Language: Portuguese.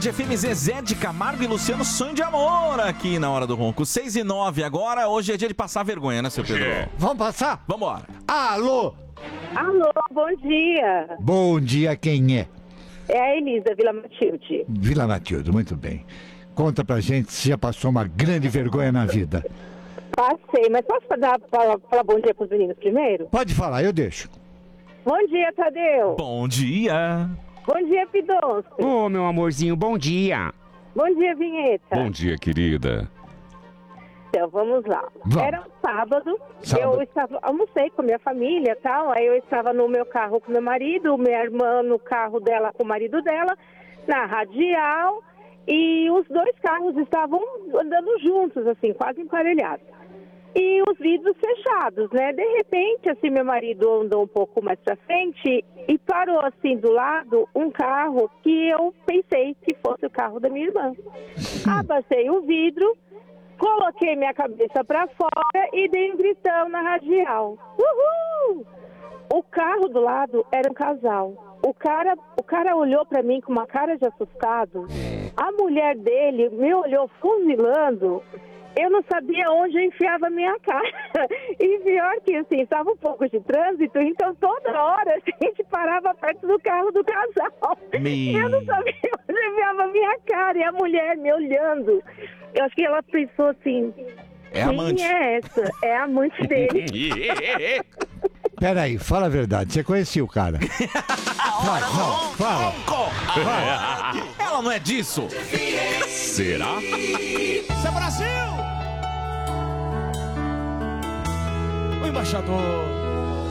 Band FM, Zezé de Camargo e Luciano, sonho de amor aqui na Hora do Ronco. 6h09 agora, hoje é dia de passar vergonha, né, seu Pedro? Vamos passar? Vambora. Alô? Alô, bom dia. Bom dia, quem é? É a Elisa, Vila Matilde. Vila Matilde, muito bem. Conta pra gente se já passou uma grande vergonha na vida. Passei, mas posso falar bom dia pros meninos primeiro? Pode falar, eu deixo. Bom dia, Tadeu. Bom dia. Bom dia, Pidoncio. Ô, meu amorzinho, bom dia. Bom dia, Vinheta. Bom dia, querida. Então, vamos lá. Vamos. Era um sábado, Sábado. eu almocei com minha família e tal, aí eu estava no meu carro com meu marido, minha irmã no carro dela com o marido dela, na radial, e os dois carros estavam andando juntos, assim, quase emparelhados. E os vidros fechados, né? De repente, assim, meu marido andou um pouco mais pra frente e parou, assim, do lado, um carro que eu pensei que fosse o carro da minha irmã. Abaixei o vidro, coloquei minha cabeça pra fora e dei um gritão na radial. Uhul! O carro do lado era um casal. O cara olhou pra mim com uma cara de assustado. A mulher dele me olhou fuzilando. Eu não sabia onde eu enfiava a minha cara. E pior que, assim, estava um pouco de trânsito, então toda hora a gente parava perto do carro do casal. Eu não sabia onde eu enfiava a minha cara. E a mulher me olhando. Eu acho que ela pensou assim... É a amante. Quem é essa? É a amante dele. Peraí, fala a verdade, você conhecia o cara? Vai, não, fala. Ela não é disso? Será? Isso é Brasil! O embaixador.